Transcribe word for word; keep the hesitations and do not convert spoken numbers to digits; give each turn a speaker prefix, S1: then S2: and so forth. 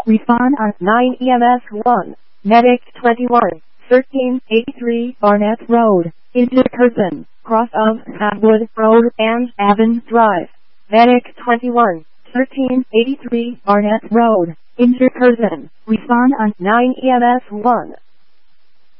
S1: Refund on nine E M S one, Medic twenty-one, thirteen eighty-three Barnett Road, into Curzon, cross of Hadwood Road and Avon Drive. Medic twenty-one, thirteen eighty-three Barnett Road, into Curzon. Refund on nine E M S one.